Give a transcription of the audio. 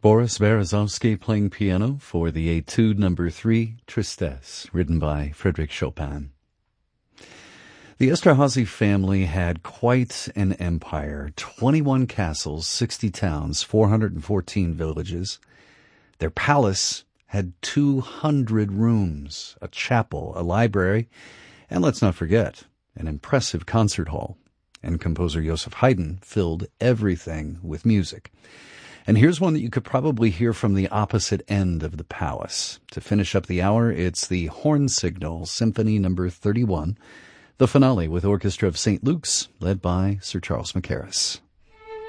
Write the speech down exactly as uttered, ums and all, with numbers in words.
Boris Berezovsky playing piano for the Etude Number three, Tristesse, written by Frédéric Chopin. The Esterházy family had quite an empire, twenty-one castles, sixty towns, four hundred fourteen villages. Their palace had two hundred rooms, a chapel, a library, and let's not forget, an impressive concert hall. And composer Joseph Haydn filled everything with music. And here's one that you could probably hear from the opposite end of the palace. To finish up the hour, it's the Horn Signal Symphony Number thirty-one, the finale with Orchestra of Saint Luke's, led by Sir Charles Mackerras.